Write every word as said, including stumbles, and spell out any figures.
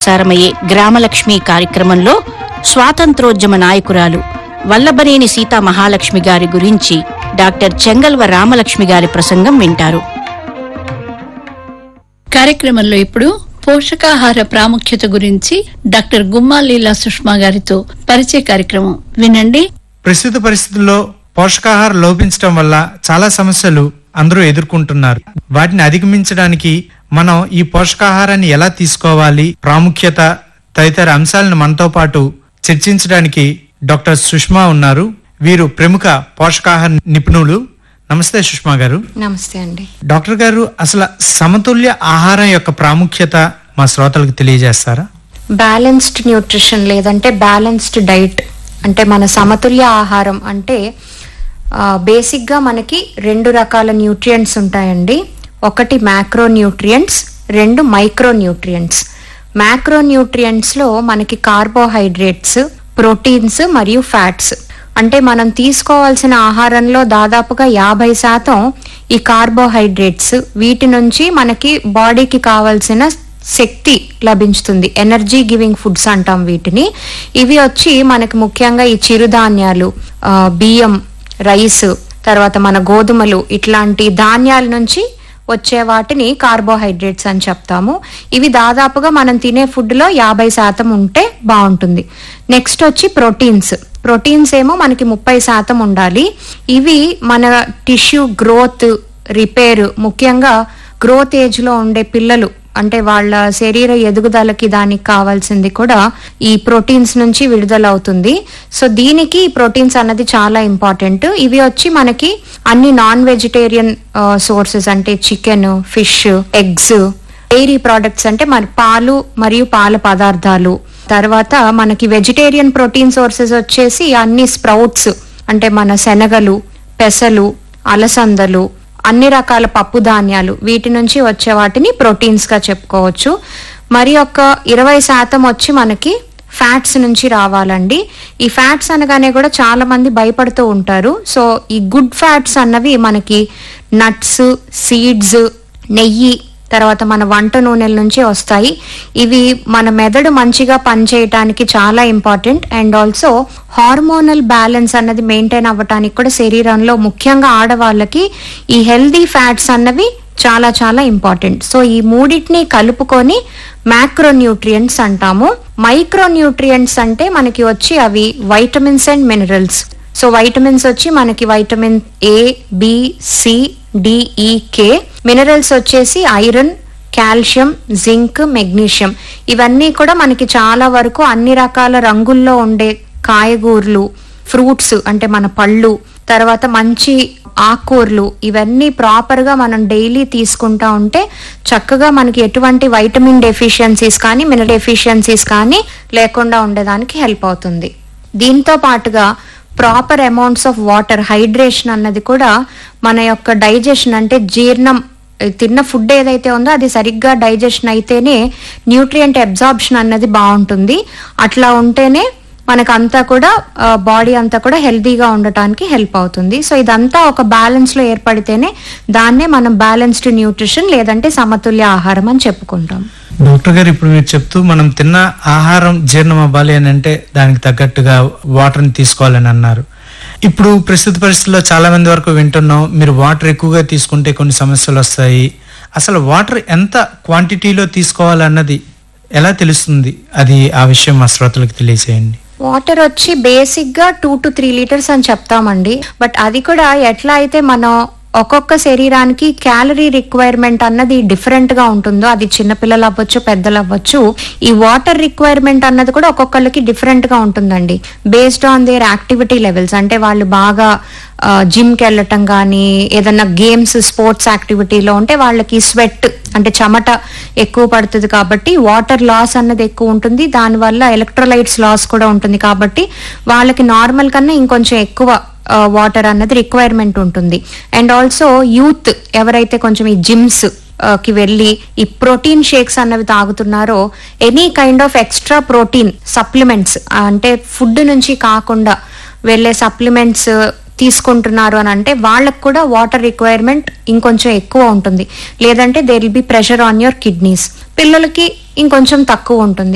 ప్రసారమయ్యే గ్రామలక్ష్మి కార్యక్రమంలో స్వాతంత్రోద్యమ నాయకురాలు వల్లభనేని సీతా మహాలక్ష్మి గారి గురించి డాక్టర్ చెంగల్వ రామలక్ష్మి గారి ప్రసంగం వింటారు. కార్యక్రమంలో ఇప్పుడు పోషకాహార ప్రాముఖ్యత గురించి డాక్టర్ గుమ్మా లీలా సుష్మా గారితో పరిచయ కార్యక్రమం వినండి. ప్రస్తుత పరిస్థితుల్లో పోషకాహారం లోపించడం వల్ల చాలా సమస్యలు అందరూ ఎదుర్కొంటున్నారు. వాటిని అధిగమించడానికి మనం ఈ పోషకాహారాన్ని ఎలా తీసుకోవాలి, ప్రాముఖ్యత తదితర అంశాలను మనతో పాటు చర్చించడానికి డాక్టర్ సుష్మా ఉన్నారు. వీరు ప్రముఖ పోషకాహార నిపుణులు. నమస్తే సుష్మా గారు. నమస్తే అండి. డాక్టర్ గారు, అసలు సమతుల్య ఆహారం యొక్క ప్రాముఖ్యత మా శ్రోతలకు తెలియజేస్తారా? బ్యాలెన్స్డ్ న్యూట్రిషన్ లేదంటే బ్యాలెన్స్డ్ డైట్ అంటే మన సమతుల్య ఆహారం అంటే బేసిక్ గా మనకి రెండు రకాల న్యూట్రియంట్స్ ఉంటాయండి. ఒకటి మ్యాక్రో న్యూట్రియంట్స్, రెండు మైక్రో న్యూట్రియంట్స్. మ్యాక్రో న్యూట్రియంట్స్ లో మనకి కార్బోహైడ్రేట్స్, ప్రోటీన్స్ మరియు ఫ్యాట్స్. అంటే మనం తీసుకోవాల్సిన ఆహారంలో దాదాపుగా యాభై శాతం ఈ కార్బోహైడ్రేట్స్, వీటి నుంచి మనకి బాడీకి కావాల్సిన శక్తి లభించుతుంది. ఎనర్జీ గివింగ్ ఫుడ్స్ అంటాం వీటిని. ఇవి వచ్చి మనకి ముఖ్యంగా ఈ చిరుధాన్యాలు, బియ్యం, రైస్, తర్వాత మన గోధుమలు, ఇట్లాంటి ధాన్యాల నుంచి వచ్చే వాటిని కార్బోహైడ్రేట్స్ అని చెప్తాము. ఇవి దాదాపుగా మనం తినే ఫుడ్ లో యాభై శాతం ఉంటే బాగుంటుంది. నెక్స్ట్ వచ్చి ప్రోటీన్స్. ప్రోటీన్స్ ఏమో మనకి ముప్పై శాతం ఉండాలి. ఇవి మన టిష్యూ గ్రోత్, రిపేర్, ముఖ్యంగా గ్రోత్ ఏజ్ లో ఉండే పిల్లలు అంటే వాళ్ళ శరీర ఎదుగుదలకి దానికి కావాల్సింది కూడా ఈ ప్రోటీన్స్ నుంచి విడుదల అవుతుంది. సో దీనికి ప్రోటీన్స్ అన్నది చాలా ఇంపార్టెంట్. ఇవి వచ్చి మనకి అన్ని నాన్ వెజిటేరియన్ సోర్సెస్ అంటే chicken, fish, eggs, dairy products అంటే మన పాలు మరియు పాల పదార్థాలు. తర్వాత మనకి వెజిటేరియన్ ప్రోటీన్ సోర్సెస్ వచ్చేసి అన్ని స్ప్రౌట్స్ అంటే మన శనగలు, పెసలు, అలసందలు, అన్ని రకాల పప్పు ధాన్యాలు, వీటి నుంచి వచ్చే వాటిని ప్రోటీన్స్ గా చెప్పుకోవచ్చు. మరి ఒక ఇరవై శాతం వచ్చి మనకి ఫ్యాట్స్ నుంచి రావాలండి. ఈ ఫ్యాట్స్ అనగానే కూడా చాలా మంది భయపడుతూ ఉంటారు. సో ఈ గుడ్ ఫ్యాట్స్ అన్నవి మనకి నట్స్, సీడ్స్, నెయ్యి, తర్వాత మన వంట నూనెల నుంచి వస్తాయి. ఇవి మన మెదడు మంచిగా పనిచేయటానికి చాలా important. And also hormonal balance అన్నది మెయింటైన్ అవ్వటానికి కూడా శరీరంలో ముఖ్యంగా ఆడవాళ్ళకి ఈ హెల్దీ ఫ్యాట్స్ అన్నవి చాలా చాలా ఇంపార్టెంట్. సో ఈ మూడింటిని కలుపుకొని మ్యాక్రో న్యూట్రియంట్స్ అంటాము. మైక్రో న్యూట్రియంట్స్ అంటే మనకి వచ్చి అవి vitamins and minerals. So vitamins వచ్చి మనకి vitamin A, B, C, D, ఈ, కే. మినరల్స్ వచ్చేసి ఐరన్, కాల్షియం, జింక్, మెగ్నీషియం. ఇవన్నీ కూడా మనకి చాలా వరకు అన్ని రకాల రంగుల్లో ఉండే కాయగూరలు, ఫ్రూట్స్ అంటే మన పళ్ళు, తర్వాత మంచి ఆకుకూరలు, ఇవన్నీ ప్రాపర్ గా మనం డైలీ తీసుకుంటా ఉంటే చక్కగా మనకి ఎటువంటి వైటమిన్ డెఫిషియన్సీస్ కానీ మినరల్ డెఫిషియన్సీస్ కానీ లేకుండా ఉండడానికి హెల్ప్ అవుతుంది. దీంతో పాటుగా proper amounts of water, hydration అన్నది కూడా మన యొక్క డైజెషన్ అంటే జీర్ణం, తిన్న ఫుడ్ ఏదైతే ఉందో అది సరిగ్గా డైజెషన్ అయితేనే న్యూట్రియంట్ అబ్జార్ప్షన్ అన్నది బాగుంటుంది. అట్లా ఉంటేనే మనకంతా కూడా బాడీ అంతా కూడా హెల్దీగా ఉండటానికి హెల్ప్ అవుతుంది. సో ఇదంతా ఒక బ్యాలెన్స్ లో ఏర్పడితేనే దాన్నే మనం బ్యాలెన్స్డ్ న్యూట్రిషన్ లేదంటే సమతుల్య ఆహారం అని చెప్పుకుంటాం. డాక్టర్ గారు, ఇప్పుడు మీరు చెప్తూ మనం తిన్న ఆహారం జీర్ణం అవ్వాలి అని అంటే దానికి తగ్గట్టుగా వాటర్ ని తీసుకోవాలని అన్నారు. ఇప్పుడు ప్రస్తుత పరిస్థితుల్లో చాలా మంది వరకు వింటున్నాం, మీరు వాటర్ ఎక్కువగా తీసుకుంటే కొన్ని సమస్యలు వస్తాయి. అసలు వాటర్ ఎంత క్వాంటిటీలో తీసుకోవాలన్నది ఎలా తెలుస్తుంది? అది ఆ విషయం మా శ్రోతలకు తెలియజేయండి. వాటర్ వచ్చి బేసిక్ గా టూ టు త్రీ లీటర్స్ అని చెప్తామండి. బట్ అది కూడా ఎట్లా అయితే మనం ఒక్కొక్క శరీరానికి క్యాలరీ రిక్వైర్మెంట్ అన్నది డిఫరెంట్ గా ఉంటుందో, అది చిన్నపిల్లలు అవ్వచ్చు, పెద్దలు అవ్వచ్చు, ఈ వాటర్ రిక్వైర్మెంట్ అన్నది కూడా ఒక్కొక్కరికి డిఫరెంట్ గా ఉంటుందండి. Based on their activity levels. అంటే వాళ్ళు బాగా జిమ్ కి వెళ్ళటం కానీ ఏదన్నా గేమ్స్, స్పోర్ట్స్ యాక్టివిటీలో ఉంటే వాళ్ళకి స్వెట్ అంటే చెమట ఎక్కువ పడుతుంది కాబట్టి వాటర్ లాస్ అన్నది ఎక్కువ ఉంటుంది. దానివల్ల ఎలక్ట్రోలైట్స్ లాస్ కూడా ఉంటుంది కాబట్టి వాళ్ళకి నార్మల్ కన్నా ఇంకొంచెం ఎక్కువ వాటర్ అన్నది రిక్వైర్మెంట్ ఉంటుంది. అండ్ ఆల్సో యూత్ ఎవరైతే కొంచెం ఈ జిమ్స్ కి వెళ్ళి ఈ ప్రోటీన్ షేక్స్ అన్నవి తాగుతున్నారో, any kind of extra protein supplements అంటే ఫుడ్ నుంచి కాకుండా వెళ్ళే సప్లిమెంట్స్ తీసుకుంటున్నారు అని అంటే వాళ్ళకు కూడా వాటర్ రిక్వైర్మెంట్ ఇంకొంచెం ఎక్కువ ఉంటుంది. లేదంటే there will be pressure on your kidneys. పిల్లలకి ఇంకొంచెం తక్కువ ఉంటుంది.